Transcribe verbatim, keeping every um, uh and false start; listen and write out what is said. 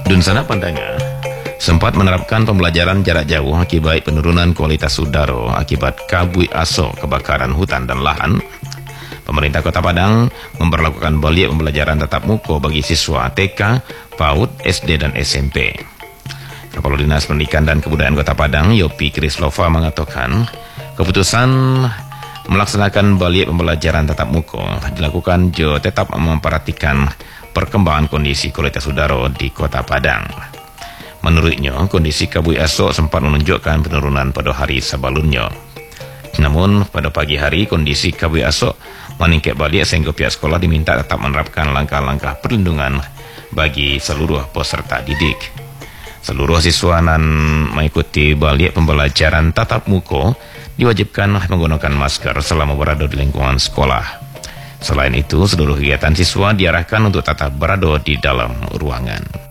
Dunsana Pandanga sempat menerapkan pembelajaran jarak jauh akibat penurunan kualitas udara akibat kabut asap kebakaran hutan dan lahan. Pemerintah Kota Padang memperlakukan balik pembelajaran tatap muka bagi siswa T K, PAUD, S D dan S M P. Kepala Dinas Pendidikan dan Kebudayaan Kota Padang, Yopi Krislova, mengatakan keputusan melaksanakan balik pembelajaran tatap muka dilakukan jo tetap memperhatikan perkembangan kondisi kualitas udara di Kota Padang. Menurutnya, kondisi kabut asap sempat menunjukkan penurunan pada hari sebelumnya. Namun, pada pagi hari, kondisi kabut asap meningkat balik sehingga pihak sekolah diminta tetap menerapkan langkah-langkah perlindungan bagi seluruh peserta didik. Seluruh siswa yang mengikuti balik pembelajaran tatap muka diwajibkan menggunakan masker selama berada di lingkungan sekolah. Selain itu, seluruh kegiatan siswa diarahkan untuk tetap berada di dalam ruangan.